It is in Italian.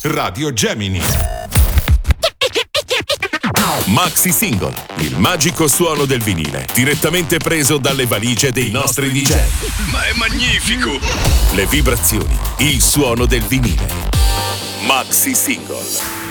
Radio Gemini. Maxi Single, il magico suono del vinile, direttamente preso dalle valigie dei nostri DJ. Ma è magnifico! Le vibrazioni, il suono del vinile. Maxi Single.